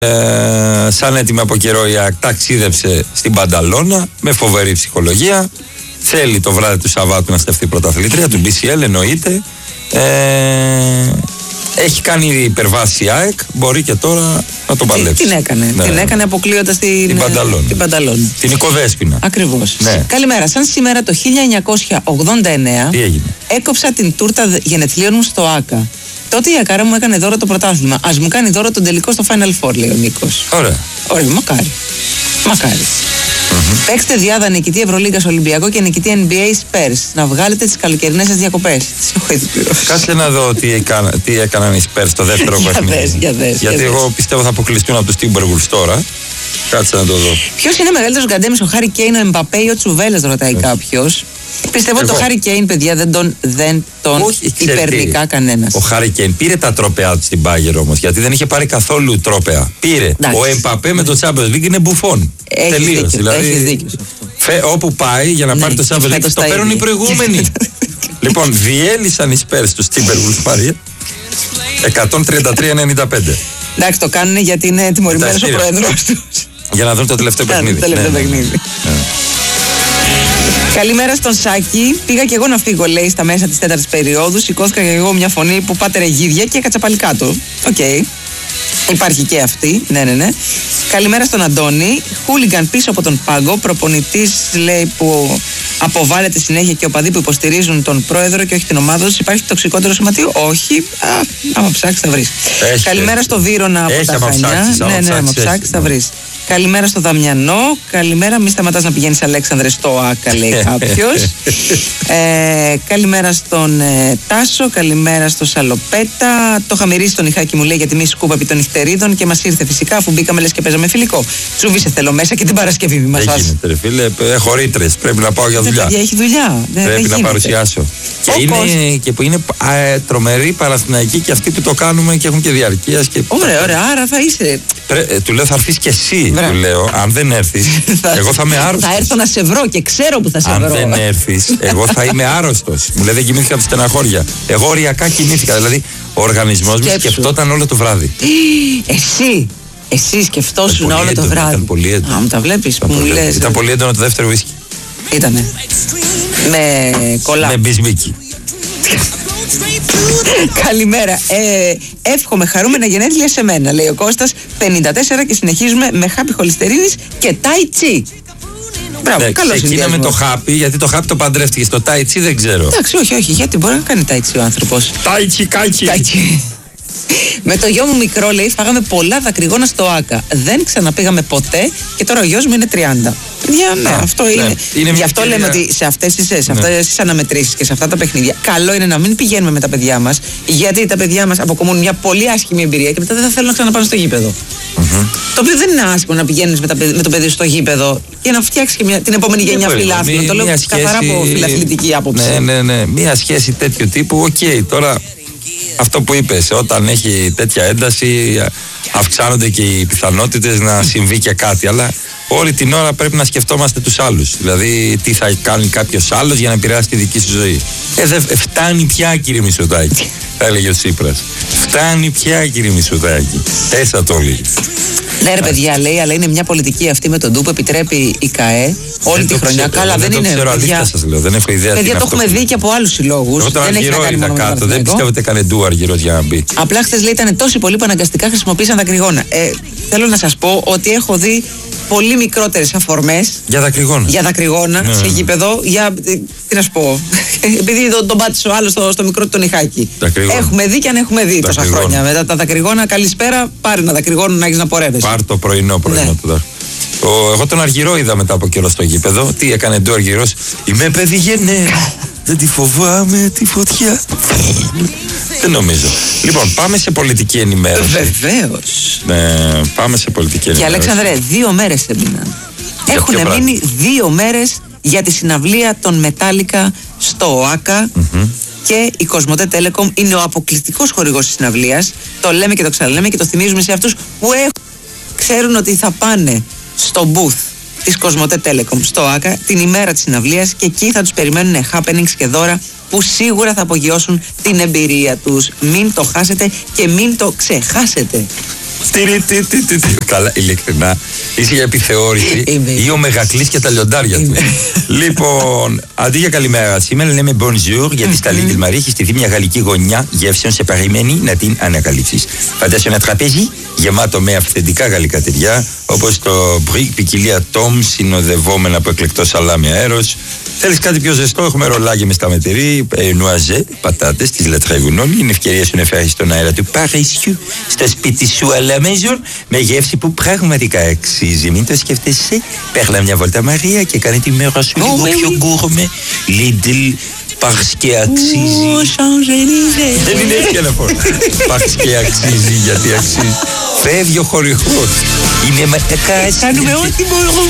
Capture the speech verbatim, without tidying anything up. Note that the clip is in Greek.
Ε, σαν έτοιμη από καιρό η ΑΕΚ ταξίδεψε στην Μπανταλώνα με φοβερή ψυχολογία. Θέλει το βράδυ του Σαββάτου να στεφθεί πρωταθλήτρια του μπι σι ελ, εννοείται. Ε, έχει κάνει υπερβάση η ΑΕΚ, μπορεί και τώρα να το παλέψει. Την έκανε. Ναι. Την έκανε αποκλείοντας την, την Μπανταλώνα. Την, Μπανταλώνα. Την Οικοδέσποινα. Ακριβώς. Ναι. Καλημέρα. Σαν σήμερα το χίλια εννιακόσια ογδόντα εννέα Τι έγινε? έκοψα την τούρτα γενεθλίων μου στο ΆΚΑ. Τότε η Ακάρα μου έκανε δώρο το πρωτάθλημα. Ας μου κάνει δώρο τον τελικό στο Final Four, λέει ο Νίκος. Ωραία. Ωραία, μακάρι. Μακάρι. Mm-hmm. Παίξτε διάδα νικητή Ευρωλίγκας Ολυμπιακό και νικητή εν μπι έι Spurs. Να βγάλετε τις καλοκαιρινές σας διακοπές. Τις έχω ήδη πληρώσει. Κάτσε να δω τι, έκανα, τι έκαναν οι Spurs στο δεύτερο παιχνίδι. Για δες, για δες. Γιατί για εγώ δες. πιστεύω θα αποκλειστούν από τους Timberwolves τώρα. Κάτσε να το δω. Ποιος είναι μεγαλύτερος γκαντέμις, ο Χάρι Κέιν, ο Εμπαπέ ή ο Τσουβέλας, ρωτάει κάποιος. Πιστεύω ότι το Χάρι Κέιν, παιδιά, δεν τον, δεν τον Όχι, υπερνικά κανένας. Ο Χάρι Κέιν πήρε τα τρόπεά του στην Bayern όμως, γιατί δεν είχε πάρει καθόλου τρόπεα. Πήρε. Εντάξει. Ο Εμπαπέ με το Champions League είναι μπουφόν. Έχεις Τελείως. δίκιο, Δηλαδή, έχεις δίκιο σε αυτό. Φε, όπου πάει για να Ναι, πάρει το και Champions League, φέτος το τα παίρνουν οι ίδια. προηγούμενοι. Λοιπόν, διέλυσαν οι Spurs τους Timberwolves Μαρία. εκατόν τριάντα τρία ενενήντα πέντε. Εντάξει, το κάνουν γιατί είναι τιμωρημένος ο Ενταστήριο. πρόεδρος του. Για να δουν το τελευταίο παιχνίδι. Το τελευταίο Ναι, ναι, ναι. παιχνίδι. Καλημέρα στον Σάκη. Πήγα και εγώ να φύγω, λέει, στα μέσα τη τέταρτη περίοδου. Σηκώθηκα και εγώ μια φωνή που πάτε ρε γίδια και έκατσα πάλι κάτω. Οκ. Okay. Υπάρχει και αυτή. Ναι, ναι, ναι. Καλημέρα στον Αντώνη. Χούλιγκαν πίσω από τον πάγκο. Προπονητής, λέει, που αποβάλλεται συνέχεια και οπαδοί που υποστηρίζουν τον πρόεδρο και όχι την ομάδα του. Υπάρχει τοξικότερο σωματείο? Όχι. Α, άμα ψάξει, θα βρει. Καλημέρα στο Βύρωνα από Έχει, τα άμα Χανιά. ψάξεις, άμα Ναι, ναι, άμα ψάξεις, ψάξει, έχει. θα βρει. Καλημέρα στο Δαμιανό. Καλημέρα, μη σταματάς να πηγαίνεις Αλέξανδρε στο ΆΚΑ, λέει κάποιος. ε, καλημέρα στον ε, Τάσο. Καλημέρα στο Σαλοπέτα. Το είχα μυρίσει τον Ιχάκη, μου λέει, για τη μη σκούπα επί των νυχτερίδων και μας ήρθε φυσικά αφού μπήκαμε λες και παίζαμε φιλικό. Τσούβησε θέλω μέσα και την Παρασκευή μη μας Δεν βάζει. γίνεται, ρε φίλε. Έχω ρήτρες. Πρέπει να πάω για Δεν, δουλειά. παιδιά, έχει δουλειά. Δεν, Πρέπει δεν να γίνεται. παρουσιάσω. Και, Ο είναι, Κώστας. και που είναι α, ε, τρομεροί Παναθηναϊκοί και αυτοί που το κάνουμε και έχουν και διαρκείας. Και... Ωραία, ωραία, άρα θα είσαι. Πρέ, ε, του λέω θα έρθεις και εσύ. Μπράβο. Του λέω, αν δεν έρθεις, εγώ θα είμαι άρρωστος. Θα έρθω να σε βρω και ξέρω που θα σε Αν βρω. δεν έρθεις, εγώ θα είμαι άρρωστος. Μου λέει δεν κοιμήθηκα από στεναχώρια. Εγώ οριακά κοιμήθηκα. Δηλαδή, ο οργανισμός μου Σκέψου. σκεφτόταν όλο το βράδυ. Εσύ, εσύ σκεφτόσουν Ήταν πολύ όλο το έντονο, βράδυ. ήταν πολύ έντονο. Α, μου τα βλέπεις που Ήταν μου πολύ- λες. Ήταν πολύ έντονο το δεύτερο whisky. Ήτανε. Με κολλά. Με μπισμίκι. Καλημέρα. Ε, εύχομαι χαρούμενα γενέθλια σε μένα, λέει ο Κώστας. πενήντα τέσσερα και συνεχίζουμε με χάπι χολυστερίνης και τάι τσι. Μπράβο, Ναι, καλό ξεκίνα με το χάπι, γιατί το χάπι το παντρεύτηκε. Στο τάιτσι δεν ξέρω. Εντάξει, όχι, όχι, γιατί μπορεί να κάνει τάι τσι ο άνθρωπος. Τάιτσι, κάκι. Τάι τσι. Με το γιο μου μικρό, λέει, φάγαμε πολλά δακρυγόνα στο ΆΚΑ. Δεν ξαναπήγαμε ποτέ και τώρα ο γιος μου είναι τριάντα. Παιδιά, ναι, Α, αυτό ναι. είναι. Είναι Γι' μια αυτό ευκαιρία. λέμε ότι σε αυτές τις, σε αυτές Ναι. τις αναμετρήσεις και σε αυτά τα παιχνίδια, καλό είναι να μην πηγαίνουμε με τα παιδιά μας, γιατί τα παιδιά μας αποκομούν μια πολύ άσχημη εμπειρία και μετά δεν θα θέλουν να ξαναπάνε στο γήπεδο. Μμμ. Το οποίο δεν είναι άσχημο να πηγαίνεις με, τα παιδ- με το παιδί στο γήπεδο για να φτιάξει και μια, την επόμενη γενιά Δεν μπορεί. φιλάθλων. Μη- Το λέω μια καθαρά σχέση- από φιλαθλητική άποψη. Ναι, ναι, ναι. Μια σχέση τέτοιου τύπου, οκ. Τώρα, αυτό που είπες, όταν έχει τέτοια ένταση, αυξάνονται και οι πιθανότητες να συμβεί και κάτι. Αλλά όλη την ώρα πρέπει να σκεφτόμαστε τους άλλους. Δηλαδή, τι θα κάνει κάποιος άλλος για να επηρεάσει τη δική σου ζωή. Ε, δε, ε, φτάνει πια, κύριε Μητσοτάκη, θα έλεγε ο Τσίπρας. Φτάνει πια, κύριε Μητσοτάκη. Έτσι θα το έλεγε. Ναι, ρε παιδιά, λέει, αλλά είναι μια πολιτική αυτή με τον Ντου που επιτρέπει η ΚΑΕ όλη Δεν τη το χρονιά. ξέρω, Καλά, δεν δεν το είναι. ξέρω, παιδιά, αλήθεια σας λέω. Δεν έχω ιδέα. τι παιδιά είναι το αυτό έχουμε που- δει και από άλλου συλλόγου. Εγώ τον Δεν έχει να Αργυρό κάνει είδα μόνο με τον κάτω. Δεν Παναθηναϊκό. πιστεύω ότι έκανε ντου Αργυρός για να μπει. Απλά χθε λέει ήταν τόσοι πολλοί που αναγκαστικά χρησιμοποίησαν δακρυγόνα. Ε, θέλω να σα πω ότι έχω δει πολύ μικρότερε αφορμές Για δακρυγόνα. για δακρυγόνα Ναι, σε ναι. γήπεδο. Για, ε, τι να σου πω. Επειδή τον, τον πάτησε ο άλλο στο, στο μικρό του τον Ιχάκη. Δακρυγόνα. Έχουμε δει και αν έχουμε δει τόσα Δακρυγόνα. χρόνια. Μετά τα δακρυγόνα, καλησπέρα, πάρε ένα δακρυγόνο να έχει να πορεύεσαι. Πάρ' το πρωινό πρωινό Ναι. του δα. Ο, εγώ τον Αργυρό είδα μετά από καιρό στο γήπεδο. Τι έκανε ντου Αργυρός? Είμαι παιδί γενναία. Δεν τη φοβάμαι τη φωτιά. Δεν νομίζω. Λοιπόν, πάμε σε πολιτική ενημέρωση. Βεβαίω. Ναι, πάμε σε πολιτική Και ενημέρωση. Αλέξανδρε, δύο μέρες έμειναν. Για Έχουν ποιο μείνει δύο μέρες για τη συναυλία των Μετάλικα στο ΟΑΚΑ. Μμμ. Και η Κοσμοτέ Telecom είναι ο αποκλειστικός χορηγός της συναυλίας. Το λέμε και το ξαναλέμε και το θυμίζουμε σε αυτούς που έχουν, ξέρουν ότι θα πάνε στο booth της Κοσμοτέ Telecom στο ΟΑΚΑ την ημέρα της συναυλίας και εκεί θα τους περιμένουν happenings και δώρα που σίγουρα θα απογειώσουν την εμπειρία τους. Μην το χάσετε και μην το ξεχάσετε. Καλά, ειλικρινά. Είσαι για επιθεώρηση ή ο Μεγακλής και τα λιοντάρια του. Λοιπόν, αντί για καλημέρα, σήμερα λέμε bonjour, γιατί στα Λίγκη Μαρία έχει στηθεί μια γαλλική γωνιά γεύσεων σε περιμένει να την ανακαλύψει. Φαντάσου ένα τραπέζι γεμάτο με αυθεντικά γαλλικά τυριά, όπως το Brick, ποικιλία Tom, συνοδευόμενα από εκλεκτό σαλάμι αέρος. Θέλεις κάτι πιο ζεστό, έχουμε ρολάκι με σταμετηρί, νουαζέ, πατάτες, τις λατρεύουν. Είναι ευκαιρία σου να φέρεις τον αέρα του Παρισιού στο σπίτι σου à la maison, με γεύση που πραγματικά αξίζει. Μην το σκέφτεσαι, παίρνα μια βόλτα Μαρία και κάνε τη μέρα σου λίγο πιο γκούρμε. Lidl, parce que αξίζει. Δεν είναι έτσι να πω. Parce que αξίζει, γιατί αξίζει. Φεύγει ο χορηγός. Είναι μακακάς. Κάνουμε ό,τι μπορούμε.